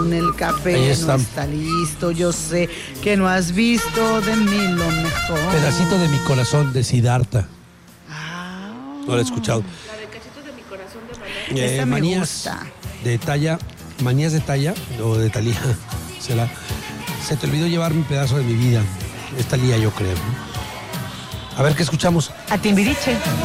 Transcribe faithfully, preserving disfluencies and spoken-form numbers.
corazón, el café está. no está listo. Yo sé que no has visto de mí lo mejor. Pedacito de mi corazón de Siddhartha. Ah, No lo he escuchado. La de cachitos de mi corazón de Maná. esa me manías gusta. de Talla, manías de Talla o de Talía. Será. Se te olvidó llevar mi pedazo de mi vida. Es Talía, yo creo. A ver qué escuchamos. A Timbiriche.